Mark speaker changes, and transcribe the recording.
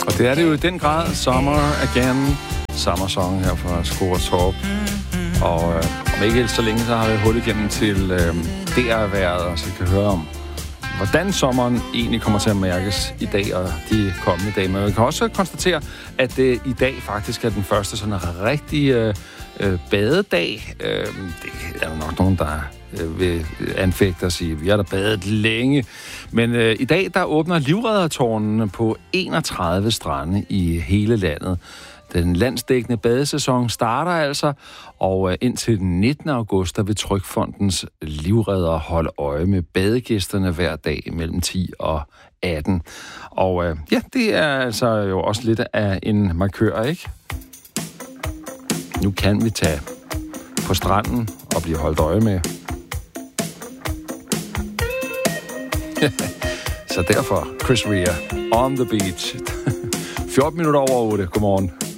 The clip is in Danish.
Speaker 1: Og det er det jo i den grad. Summer Again. Summer Song her fra Skåre Torp. Og om ikke helt så længe, så har vi hul igennem til DR-vejret, så vi kan høre om, hvordan sommeren egentlig kommer til at mærkes i dag og de kommende dage. Men vi kan også konstatere, at det i dag faktisk er den første sådan rigtig badedag. Det er jo nok nogen, der vil anfægte og sige, at vi har da badet længe. Men i dag, der åbner livreddertårnene på 31 strande i hele landet. Den landsdækkende badesæson starter altså, og indtil den 19. august, der vil Trygfondens livreddere holde øje med badegæsterne hver dag mellem 10 og 18. Og ja, det er altså jo også lidt af en markør, ikke? Nu kan vi tage på stranden og blive holdt øje med. Så derfor, Chris Rea, On the Beach. 14 minutter over 8. Godmorgen.